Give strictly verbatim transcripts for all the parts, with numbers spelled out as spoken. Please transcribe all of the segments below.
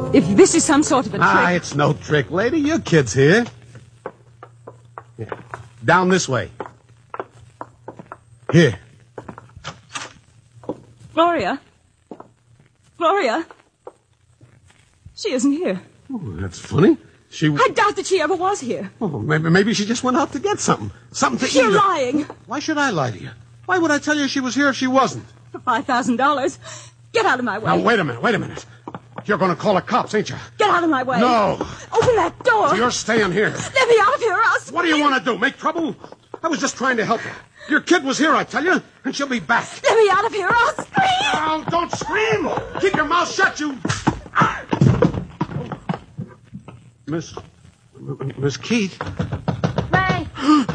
If this is some sort of a trick... Ah, it's no trick, lady. Your kid's here. Yeah. Down this way. Here. Gloria? Gloria? She isn't here. Oh, that's funny. She... I doubt that she ever was here. Oh, maybe, maybe she just went out to get something. Something to You're eat. lying. Why should I lie to you? Why would I tell you she was here if she wasn't? For five thousand dollars. Get out of my way. Now, wait a minute, wait a minute. You're going to call the cops, ain't you? Get out of my way. No. Open that door. You're staying here. Let me out of here, or else... What do you want to do, make trouble? I was just trying to help her. Your kid was here, I tell you, and she'll be back. Let me out of here, or I'll scream. Oh, don't scream. Keep your mouth shut, you... Miss... Miss Keith. Frank.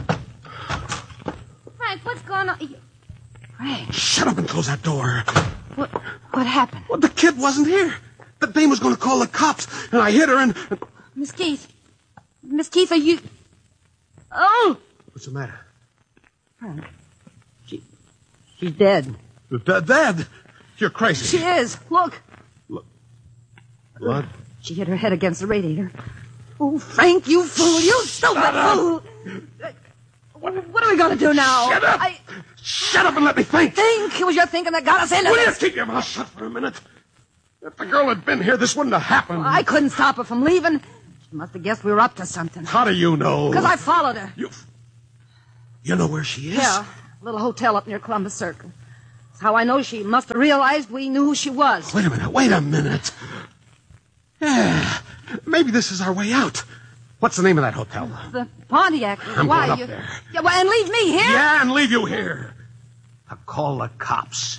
Frank, what's going on? Frank. Shut up and close that door. What, what happened? Well, the kid wasn't here. The dame was going to call the cops, and I hit her and... Miss Keith. Miss Keith, are you... Oh! What's the matter? Frank. She... She's dead. D- dead? You're crazy. She is. Look. Look. Blood? She hit her head against the radiator. Oh, Frank, you fool. You stupid fool. What, what are we going to do now? Shut up. I... Shut up and let me think. Think? It was your thinking that got us into Will you this. keep your mouth shut for a minute? If the girl had been here, this wouldn't have happened. Well, I couldn't stop her from leaving. She must have guessed we were up to something. How do you know? Because I followed her. You... You know where she is? Yeah, a little hotel up near Columbus Circle. That's how I know she must have realized we knew who she was. Wait a minute, wait a minute. Yeah, maybe this is our way out. What's the name of that hotel? The Pontiac. I'm Why? going up you... there. Yeah, well, and leave me here? Yeah, and leave you here. To call the cops.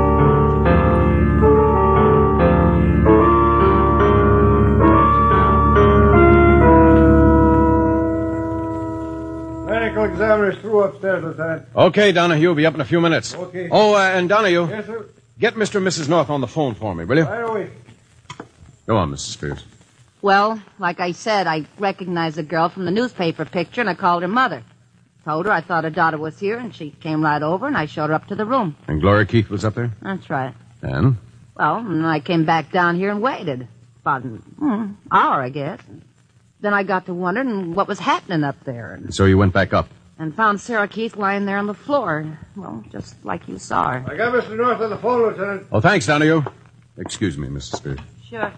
Medical examiner's through upstairs, Lieutenant. Okay, Donahue. Be up in a few minutes. Okay. Oh, uh, and Donahue. Yes, sir. Get Mister and Missus North on the phone for me, will you? Right away. Go on, Missus Spears. Well, like I said, I recognized the girl from the newspaper picture, and I called her mother. Told her I thought her daughter was here, and she came right over, and I showed her up to the room. And Gloria Keith was up there? That's right. And? Well, and I came back down here and waited. About an hmm, hour, I guess. Then I got to wondering what was happening up there. And, So you went back up? and found Sarah Keith lying there on the floor. Well, just like you saw her. I got Mister North on the phone, Lieutenant. Oh, thanks, Donahue. Excuse me, Missus Spears. Sure.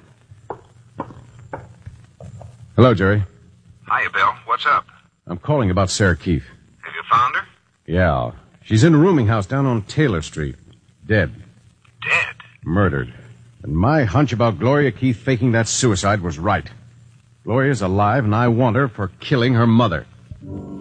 Hello, Jerry. Hiya, Bill. What's up? I'm calling about Sarah Keith. Have you found her? Yeah. She's in a rooming house down on Taylor Street. Dead. Dead. Murdered. And my hunch about Gloria Keith faking that suicide was right. Gloria's alive, and I want her for killing her mother.